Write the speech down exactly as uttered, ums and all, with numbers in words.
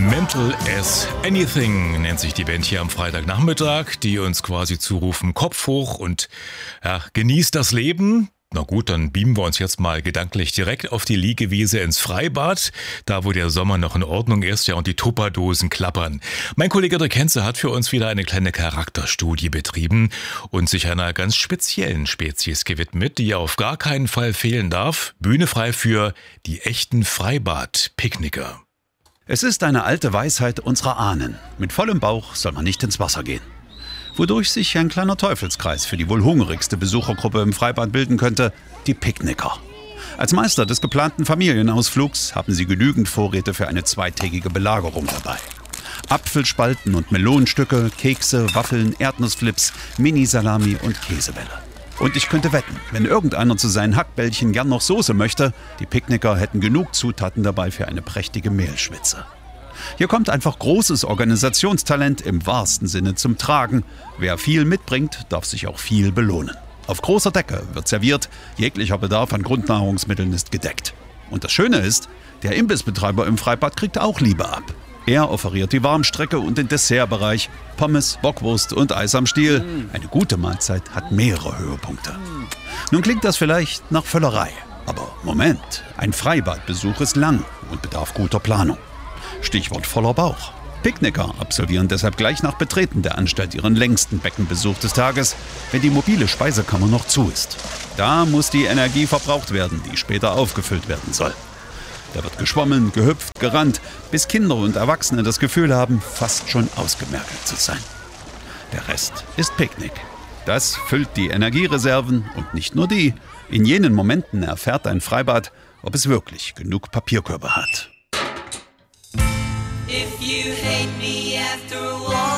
Mental as Anything nennt sich die Band hier am Freitagnachmittag, die uns quasi zurufen, Kopf hoch und ja, genießt das Leben. Na gut, dann beamen wir uns jetzt mal gedanklich direkt auf die Liegewiese ins Freibad, da wo der Sommer noch in Ordnung ist, ja, und die Tupperdosen klappern. Mein Kollege Dirk Henze hat für uns wieder eine kleine Charakterstudie betrieben und sich einer ganz speziellen Spezies gewidmet, die auf gar keinen Fall fehlen darf. Bühne frei für die echten Freibad-Picknicker. Es ist eine alte Weisheit unserer Ahnen. Mit vollem Bauch soll man nicht ins Wasser gehen. Wodurch sich ein kleiner Teufelskreis für die wohl hungrigste Besuchergruppe im Freibad bilden könnte, die Picknicker. Als Meister des geplanten Familienausflugs haben sie genügend Vorräte für eine zweitägige Belagerung dabei. Apfelspalten und Melonenstücke, Kekse, Waffeln, Erdnussflips, Mini-Salami und Käsebälle. Und ich könnte wetten, wenn irgendeiner zu seinen Hackbällchen gern noch Soße möchte, die Picknicker hätten genug Zutaten dabei für eine prächtige Mehlschwitze. Hier kommt einfach großes Organisationstalent im wahrsten Sinne zum Tragen. Wer viel mitbringt, darf sich auch viel belohnen. Auf großer Decke wird serviert, jeglicher Bedarf an Grundnahrungsmitteln ist gedeckt. Und das Schöne ist, der Imbissbetreiber im Freibad kriegt auch Liebe ab. Er offeriert die Warmstrecke und den Dessertbereich, Pommes, Bockwurst und Eis am Stiel. Eine gute Mahlzeit hat mehrere Höhepunkte. Nun klingt das vielleicht nach Völlerei. Aber Moment, ein Freibadbesuch ist lang und bedarf guter Planung. Stichwort voller Bauch. Picknicker absolvieren deshalb gleich nach Betreten der Anstalt ihren längsten Beckenbesuch des Tages, wenn die mobile Speisekammer noch zu ist. Da muss die Energie verbraucht werden, die später aufgefüllt werden soll. Da wird geschwommen, gehüpft, gerannt, bis Kinder und Erwachsene das Gefühl haben, fast schon ausgemergelt zu sein. Der Rest ist Picknick. Das füllt die Energiereserven und nicht nur die. In jenen Momenten erfährt ein Freibad, ob es wirklich genug Papierkörbe hat. If you hate me after a while